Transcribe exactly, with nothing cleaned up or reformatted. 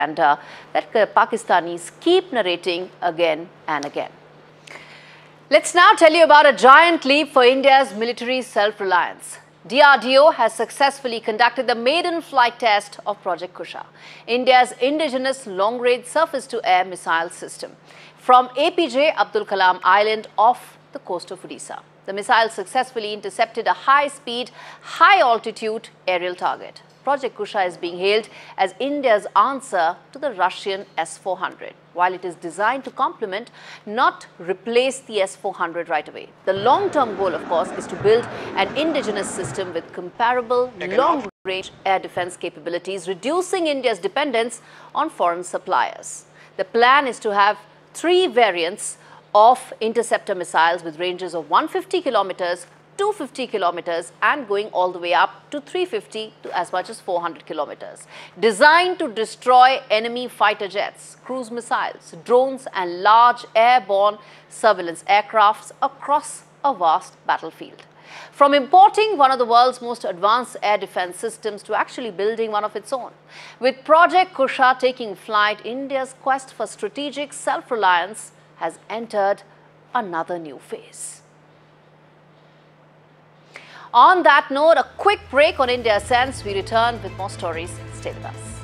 and uh, that uh, Pakistanis keep narrating again and again. Let's now tell you about a giant leap for India's military self-reliance. D R D O has successfully conducted the maiden flight test of Project Kusha, India's indigenous long-range surface-to-air missile system, from A P J Abdul Kalam Island off the coast of Odisha. The missile successfully intercepted a high-speed, high-altitude aerial target. Project Kusha is being hailed as India's answer to the Russian S four hundred. While it is designed to complement, not replace the S four hundred right away. The long-term goal, of course, is to build an indigenous system with comparable long-range air defense capabilities, reducing India's dependence on foreign suppliers. The plan is to have three variants of interceptor missiles with ranges of one hundred fifty kilometers, two hundred fifty kilometers and going all the way up to three hundred fifty to as much as four hundred kilometers. Designed to destroy enemy fighter jets, cruise missiles, drones and large airborne surveillance aircrafts across a vast battlefield. From importing one of the world's most advanced air defense systems to actually building one of its own. With Project Kusha taking flight, India's quest for strategic self-reliance has entered another new phase. On that note, a quick break on India Sense. We return with more stories. Stay with us.